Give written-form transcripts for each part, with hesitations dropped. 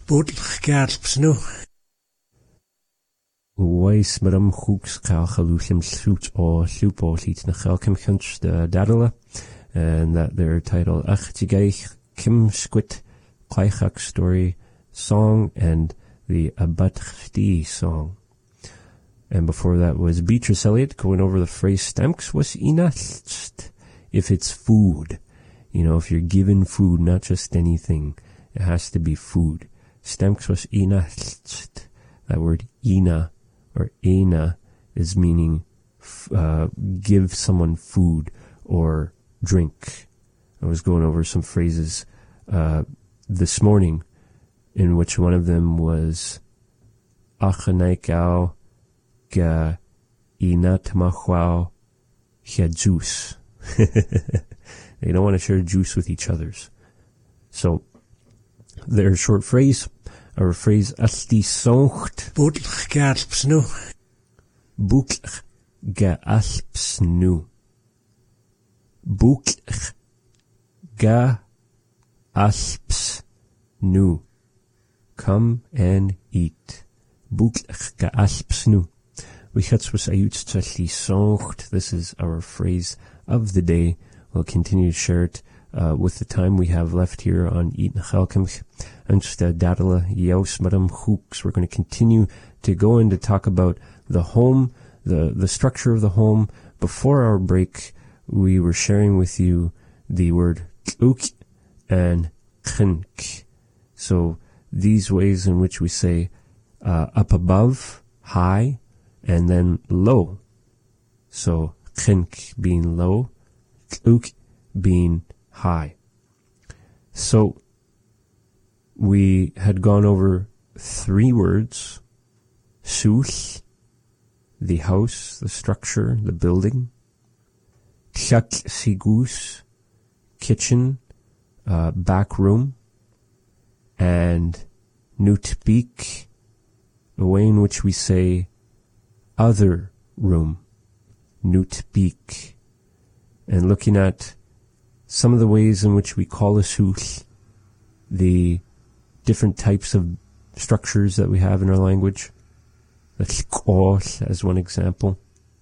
Botlach garps nu. Weis madam hooks kalchalushim suits or supo seats na chalkim hunch the dadala, and that their title Achtigaich Kim Squit Klaichak story song and the Abatchti song. And before that was Beatrice Eliot going over the phrase Stamks was inast, if it's food. You know, if you're given food, not just anything, it has to be food. Stamks was inast. That word ina or ena is meaning give someone food or drink. I was going over some phrases this morning in which one of them was achanaikau ga inatmachwao ha juice. They don't want to share juice with each others. So their short phrase, or phrase asti soncht. Botlach garps nu. Buklach ga alps nu. Buklach ga alps nu. Come and eat. Buklach ga alps nu. This is our phrase of the day. We'll continue to share it with the time we have left here on Eat Nachalkimch. And just Dadala Yaus Madam Hooks. We're going to continue to go in to talk about the home, the structure of the home. Before our break, we were sharing with you the word uk and khink. So these ways in which we say up above, high, and then low. So khink being low, uk being high. So we had gone over 3 words: sus, the house, the structure, the building; tchak sigus, kitchen, back room; and nutbik, the way in which we say other room, nutbik. And looking at some of the ways in which we call a sus, the different types of structures that we have in our language. That's kos as one example.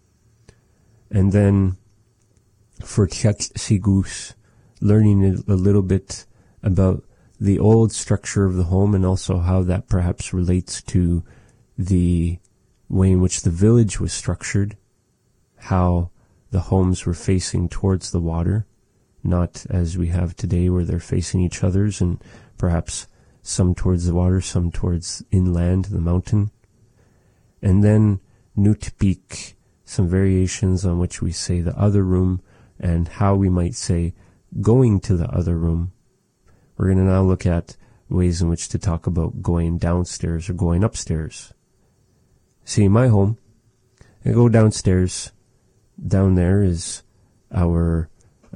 And then for tchak sigus, learning a little bit about the old structure of the home and also how that perhaps relates to the way in which the village was structured, how the homes were facing towards the water, not as we have today where they're facing each other's, and perhaps some towards the water, some towards inland, the mountain. And then nutbik, some variations on which we say the other room and how we might say going to the other room. We're going to now look at ways in which to talk about going downstairs or going upstairs. See, in my home, I go downstairs. Down there is our,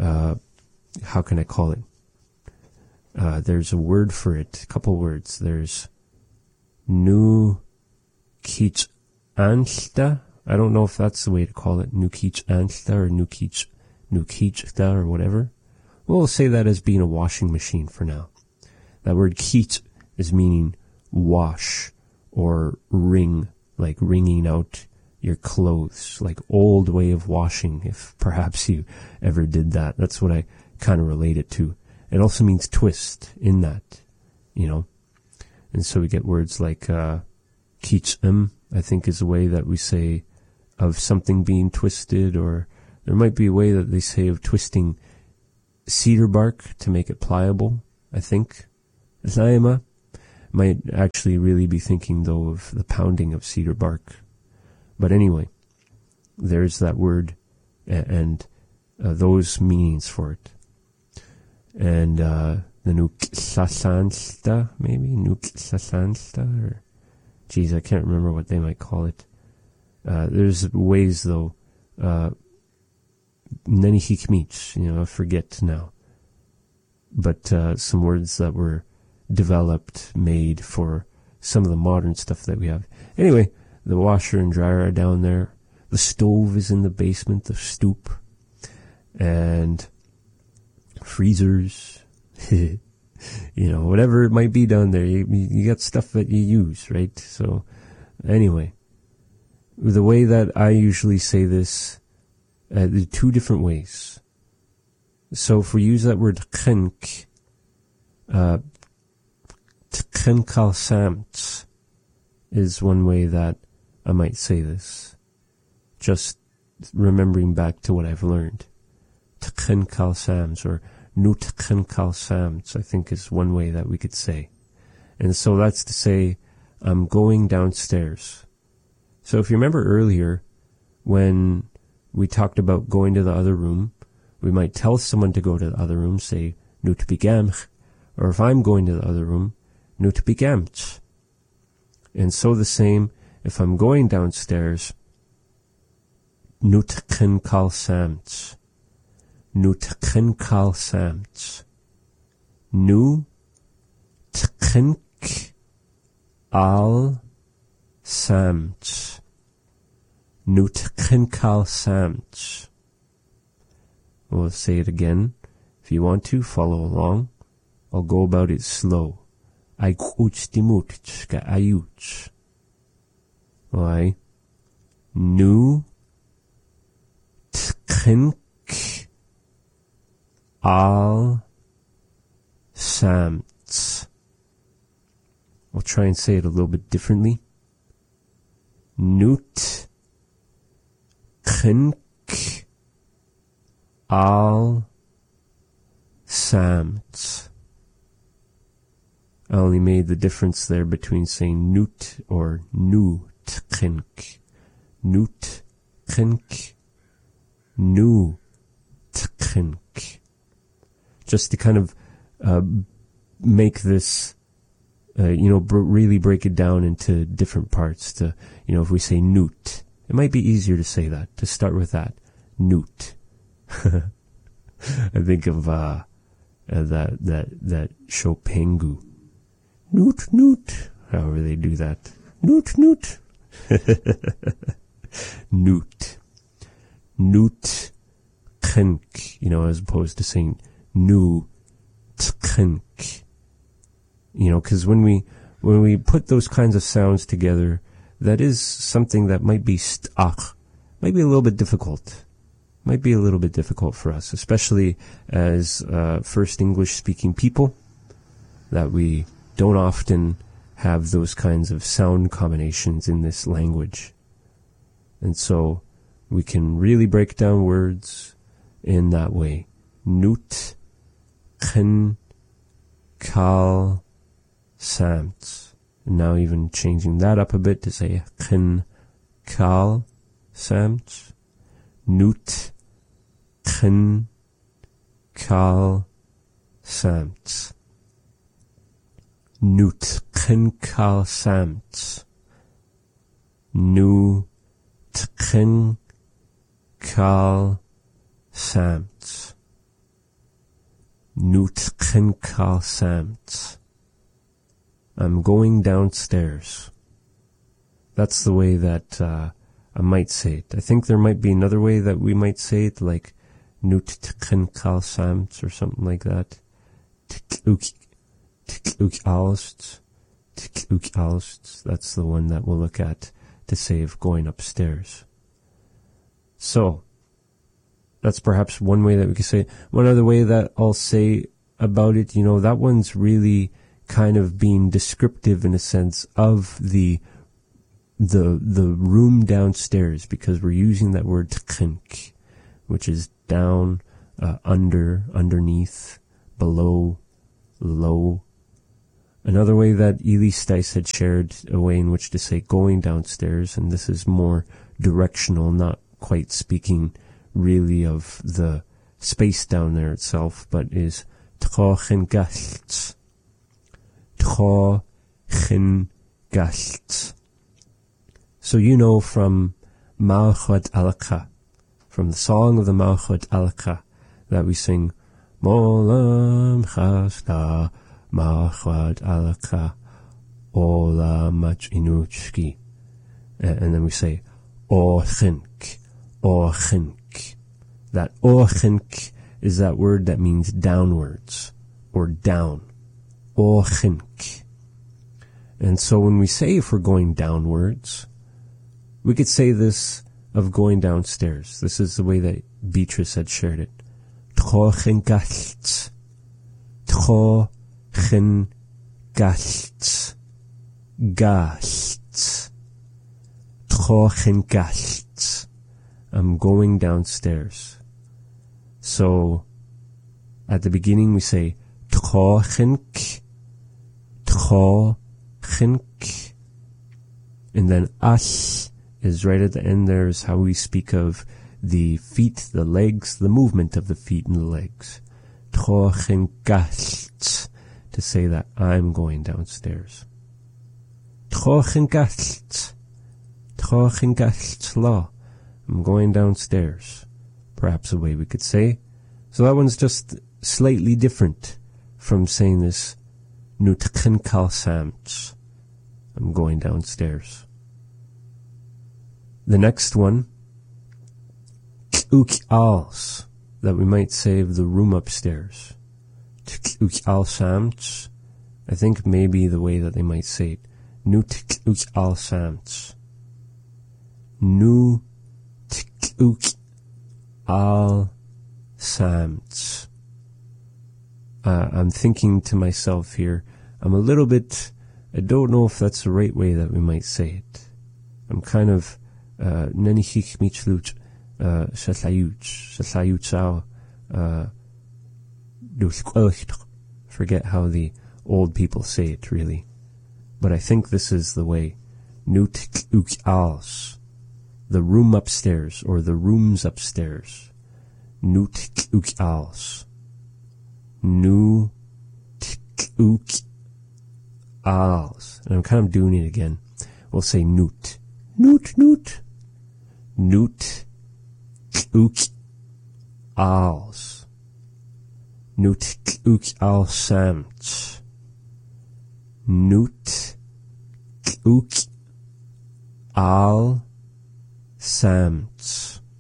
how can I call it? There's a word for it, a couple words. There's nu kich ansta. I don't know if that's the way to call it, nu kich ansta or nu kichta or whatever. We'll say that as being a washing machine for now. That word kich is meaning wash or wring, like wringing out your clothes, like old way of washing, if perhaps you ever did that. That's what I kind of relate it to. It also means twist in that, you know. And so we get words like kich'im, I think is a way that we say of something being twisted, or there might be a way that they say of twisting cedar bark to make it pliable, I think. Zaima might actually really be thinking, though, of the pounding of cedar bark. But anyway, there's that word and those meanings for it. And the nuksasansta, maybe? Nuksasansta? Or, geez, I can't remember what they might call it. There's ways, though. Nenihikmich, I forget now. But some words that were developed, made for some of the modern stuff that we have. Anyway, the washer and dryer are down there. The stove is in the basement, the stoop. And freezers. Whatever it might be down there, you got stuff that you use, right? So, anyway, the way that I usually say this, there are two different ways. So if we use that word tchink, tchinkal samt is one way that I might say this. Just remembering back to what I've learned. Tchinkal sams or nu tchinkal sams, I think is one way that we could say. And so that's to say, I'm going downstairs. So if you remember earlier, when we talked about going to the other room, we might tell someone to go to the other room, say, nu t'bigamch, or if I'm going to the other room, nu t'bigamt. And so the same, if I'm going downstairs, nu t'chinkal samt. Nu t'chinkal samt. Nu t'chink al samt. Nu t'chinkal samt. We'll say it again. If you want to, follow along. I'll go about it slow. I kutstimut ka ayuch. Why? Nu t'chink al samt. I'll try and say it a little bit differently. Nut t'chink al samt. I only made the difference there between saying nut or nu t'chink. Nut t'chink. Nu t'chink. Just to kind of make this, really break it down into different parts. To, if we say nut, it might be easier to say that, to start with that. Nut. I think of that show Pengu. Newt, newt. However they do that. Newt, newt. Newt. Newt. T'chink. As opposed to saying nu. T'chink. Because when we put those kinds of sounds together, that is something that might be might be a little bit difficult. Might be a little bit difficult for us, especially as first English-speaking people, that we don't often have those kinds of sound combinations in this language. And so we can really break down words in that way. Nut, chen, kal, samt. And now even changing that up a bit to say chen, kal, samt. Nut, chen, kal, samt. Nut, chen, kal, samt. Nu, chen, kal, samt. Nut, chen, kal, samt. I'm going downstairs. That's the way that I might say it. I think there might be another way that we might say it, like nut t'chen kal samt or something like that. T'uk alst. That's the one that we'll look at to say of going upstairs. So, that's perhaps one way that we could say it. One other way that I'll say about it, that one's really kind of being descriptive in a sense of the room downstairs, because we're using that word t'chink, which is down, underneath, below, low. Another way that Eli Stice had shared a way in which to say going downstairs, and this is more directional, not quite speaking really of the space down there itself, but is t'chochin galt. T'chochin galt. So from Malchut Alaka, from the song of the Malchut Alaka, that we sing, Molam Chasta Malchut Alaka Ola Machinuchki. And then we say, Ochink, Ochink. That Ochink is that word that means downwards, or down. T'chochenk. And so when we say if we're going downwards, we could say this of going downstairs. This is the way that Beatrice had shared it. T'chochengalt. T'chochengalt. Galt. T'chochengalt. I'm going downstairs. So, at the beginning we say t'chochenk, t'chochenk, and then ash is right at the end. There's how we speak of the feet, the legs, the movement of the feet and the legs. T'chochengalt, to say that I'm going downstairs. T'chochengalt, t'chochengalt la, I'm going downstairs. Perhaps a way we could say. So that one's just slightly different from saying this nutchenkal samt. I'm going downstairs. The next one, uk als, that we might say of the room upstairs. Uk al samt, I think maybe the way that they might say it. Nut al samt. Nu uk al samt. I'm thinking to myself here, I'm a little bit, I don't know if that's the right way that we might say it. I'm kind of, nenishik michlut, forget how the old people say it really. But I think this is the way. Nut uk als. The room upstairs, or the rooms upstairs. Nut uk als. Nu uk als. And I'm kind of doing it again. We'll say nut. Nut, nut. Nut uk als. Nut uk al samt. Nut uk al samt.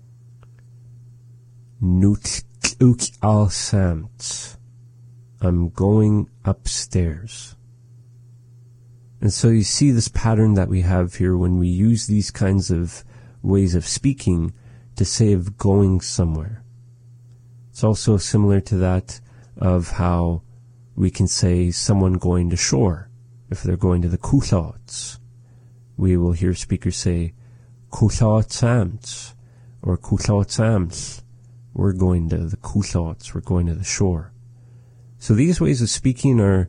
Nut uk al samt. I'm going upstairs. And so you see this pattern that we have here when we use these kinds of ways of speaking to say of going somewhere. It's also similar to that of how we can say someone going to shore. If they're going to the kuthauts, we will hear speakers say kuthautsams or kuthautsams. We're going to the kuthauts, we're going to the shore. So these ways of speaking are,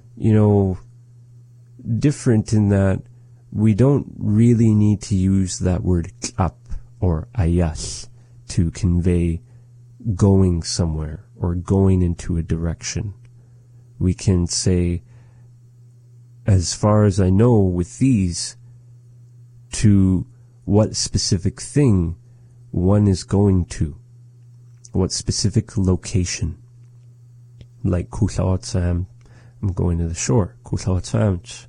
different in that we don't really need to use that word up or ayas to convey going somewhere or going into a direction. We can say, as far as I know with these, to what specific thing one is going to, what specific location. Like Kuthautsam, I'm going to the shore. Kuthautsam.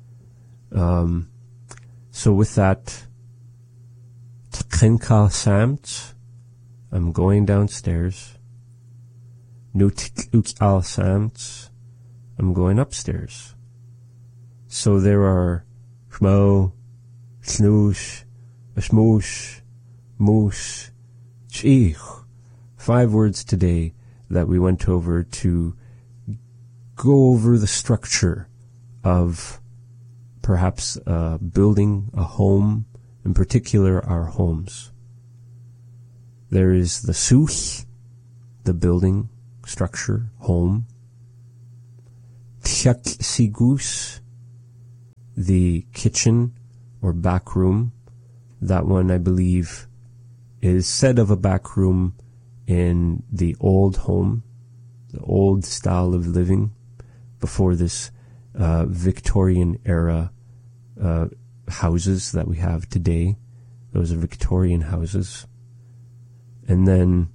So with that, T'chenkal samt, I'm going downstairs. Nutik uk al samt, I'm going upstairs. So there are shmo, snoosh, smoosh, moose, chich, 5 words today that we went over to go over the structure of perhaps building a home, in particular our homes. There is the such, the building, structure, home. Tchak sigus, the kitchen or back room. That one, I believe, is said of a back room in the old home, the old style of living before this Victorian era houses that we have today. Those are Victorian houses. And then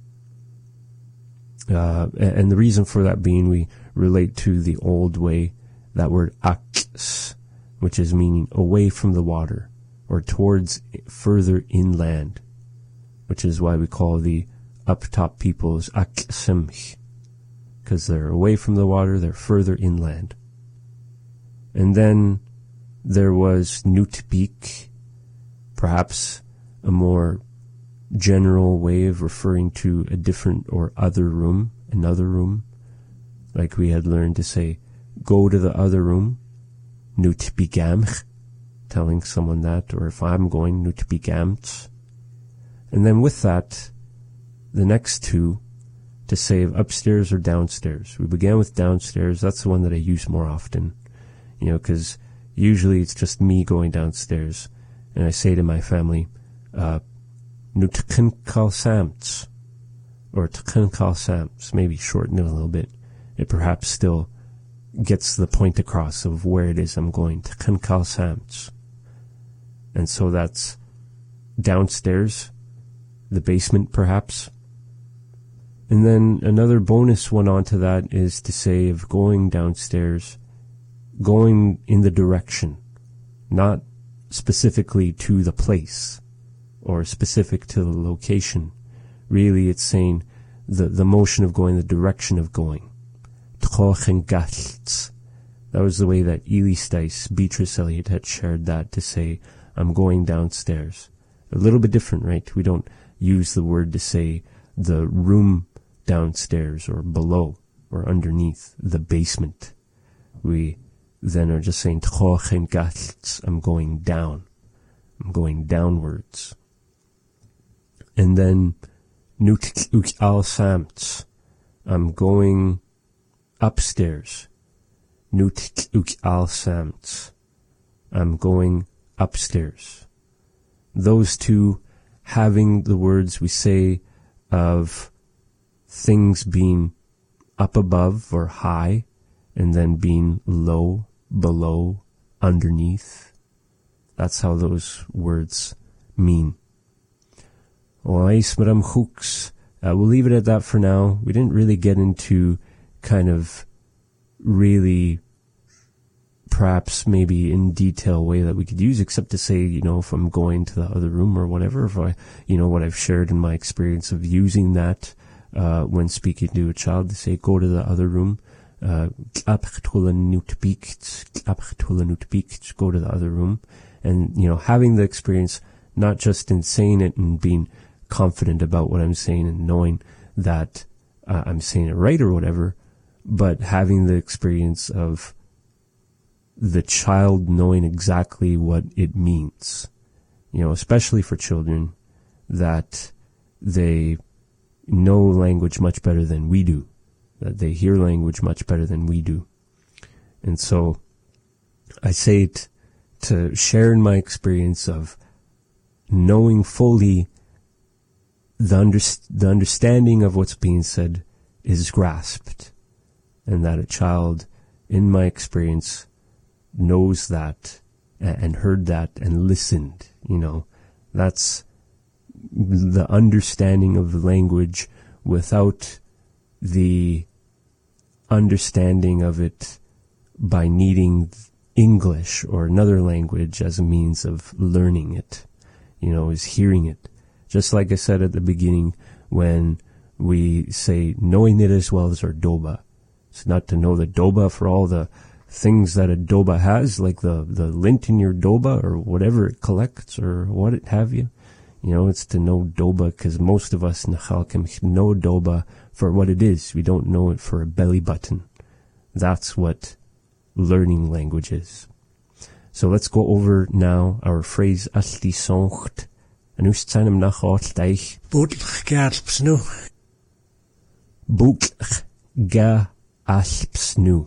and the reason for that being, we relate to the old way, that word aks, which is meaning away from the water or towards further inland, which is why we call the up top peoples aksimch, because they're away from the water, they're further inland. And then there was Nutbik, perhaps a more general way of referring to a different or other room, another room. Like we had learned to say, go to the other room, Nutbigamch, telling someone that, or if I'm going, Nutbigamt. And then with that, the next two, to say upstairs or downstairs. We began with downstairs. That's the one that I use more often, because usually it's just me going downstairs, and I say to my family, Nutkinkal Samts, or Tkinkal Samts, maybe shorten it a little bit. It perhaps still gets the point across of where it is I'm going, Tkinkal Samts. And so that's downstairs, the basement perhaps. And then another bonus one onto that is to say of going downstairs, going in the direction, not specifically to the place or specific to the location. Really it's saying the motion of going, the direction of going. That was the way that Ely Stice, Beatrice Eliot had shared that, to say, I'm going downstairs. A little bit different, right? We don't use the word to say the room downstairs or below or underneath, the basement. We then are just saying, I'm going down. I'm going downwards. And then, I'm going upstairs. I'm going upstairs. Those two having the words we say of things being up above or high, and then being low, below, underneath. That's how those words mean. We'll leave it at that for now. We didn't really get into kind of really perhaps maybe in detail way that we could use, except to say, if I'm going to the other room or whatever, if I, what I've shared in my experience of using that when speaking to a child, to say, go to the other room, go to the other room, and, having the experience, not just in saying it and being confident about what I'm saying and knowing that I'm saying it right or whatever, but having the experience of the child knowing exactly what it means, especially for children, that they know language much better than we do, that they hear language much better than we do. And so I say it to share in my experience of knowing fully the understanding of what's being said is grasped, and that a child, in my experience, knows that and heard that and listened. That's the understanding of the language without the understanding of it by needing English or another language as a means of learning it, is hearing it. Just like I said at the beginning, when we say knowing it as well as our doba. It's not to know the doba for all the things that a doba has, like the lint in your doba or whatever it collects or what it have you. It's to know doba, because most of us in Chalkim know doba for what it is. We don't know it for a belly button. That's what learning language is. So let's go over now our phrase Alti Soncht. En hoe zijn hem nog altijd? Boetlch gaspsnu. Boetlch ga aspsnu.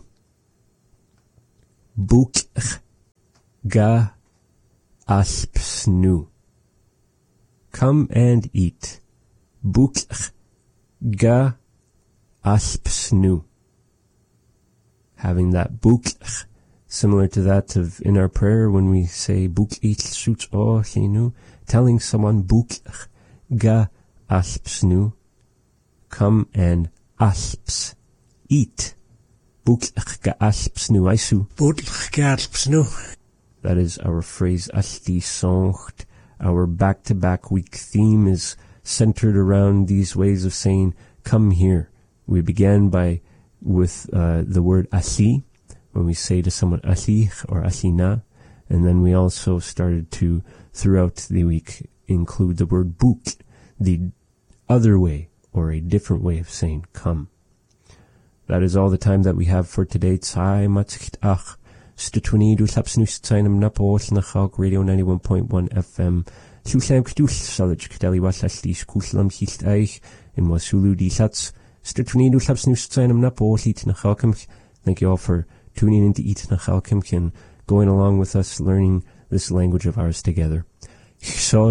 Boetlch ga aspsnu. Come and eat. Boetlch ga aspsnu. Having that boetlch, similar to that of in our prayer when we say boetlch suits o chenu, telling someone boetlch ga aspsnu. Come and asps. Eat. Boetlch ga aspsnu aisu. Boetlch gaspsnu. That is our phrase Alti Soncht. Our back-to-back week theme is centered around these ways of saying, come here. We began by with the word asi, when we say to someone asi or asina. And then we also started to, throughout the week, include the word buk, the other way, or a different way of saying come. That is all the time that we have for today. Tsai matzicht ach, stutwini du slapsnus tsainam napol nachalk radio 91.1 FM. Susam kdul salaj kteli wasaslis kuslam hilt eich in wasulu di sats. Stutwini du slapsnus tsainam napol hit nachalkim. Thank you all for tuning in to Eat Nachalkim and going along with us, learning this language of ours together. We're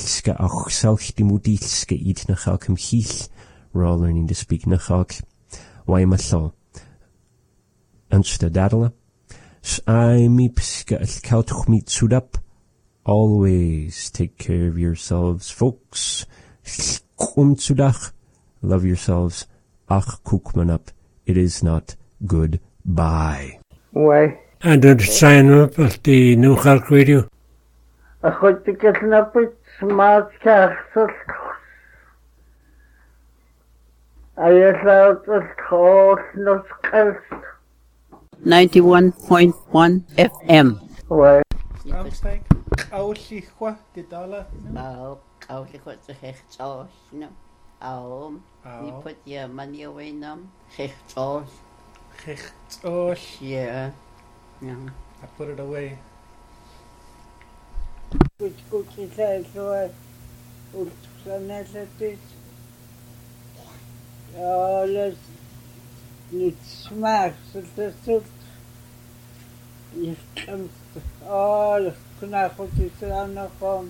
all learning to speak Nachalk. Waimasol. Ansta dadala. Always take care of yourselves, folks. Love yourselves. Ach kukmanap. It is not goodbye. Why? And then sign up at the New York Radio. I got to get up with smart castles. I allowed the course not cast. 91.1 FM. Why? Amstag, Aulichwa, the dollar. Aulichwa to Hechtos, no. You put your money away now. Hechtos. Hechtos. Yeah. I put it away. Which cookie says why? Ultranesetis. Alles niet smaakt. Het is je komt alles knaggeltjes aan de grond.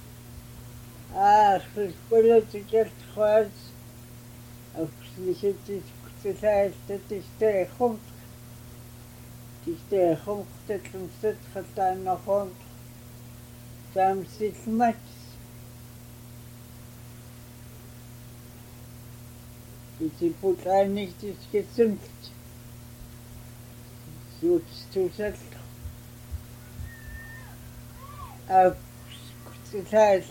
Ik wil het echt goed. Of het is tegen. Het is tegen. Het zit gedaan naar grond. Dan zit met. Die put eigentlich das gesund. So zusätzlich. Auf das heißt,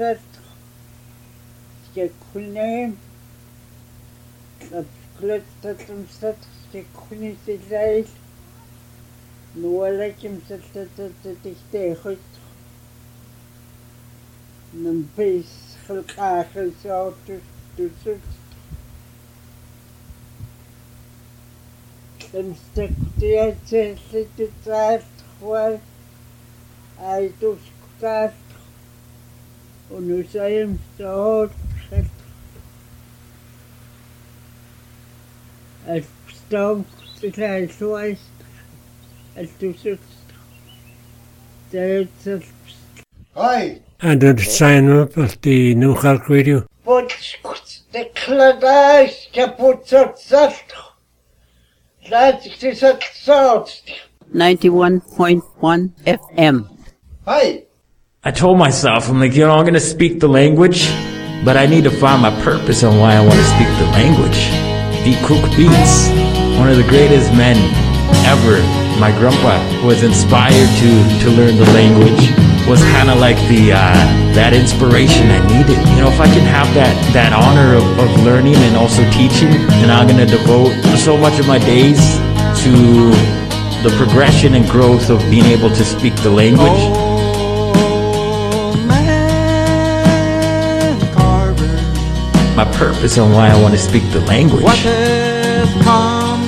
ich kann das Glück und das ich kann nicht sein. Nur lekim das ich heute. Ein bisschen Kachel so du dan stuk die zit het gewoon hij doet het en nu zei hem zo het stom hij zo is het doet het Hi. And then sign up at the New York Radio. But the kladais kapot zat. That's 91.1 FM. Hi. I told myself, I'm like, I'm going to speak the language, but I need to find my purpose on why I want to speak the language. D. Cook Beats, one of the greatest men ever. My grandpa was inspired to learn the language. Was kind of like that inspiration I needed. If I can have that honor of learning and also teaching, then I'm going to devote so much of my days to the progression and growth of being able to speak the language. Oh, man, Carver. My purpose on why I want to speak the language. What has come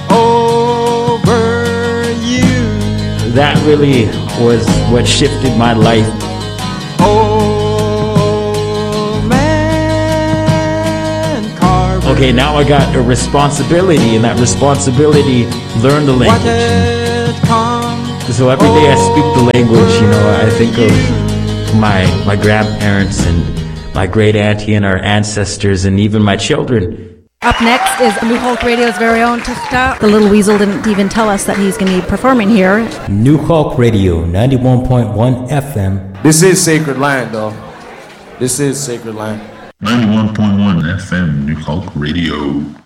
over you? That really was what shifted my life. Oh, man, Carver. Okay, now I got a responsibility, and that responsibility, learn the What language. has come So every day I speak the language, I think of my grandparents and my great auntie and our ancestors and even my children. Up next is New Hulk Radio's very own Tuchta. The little weasel didn't even tell us that he's going to be performing here. New Hulk Radio, 91.1 FM. This is sacred land, though. This is sacred land. 91.1 FM, New Hulk Radio.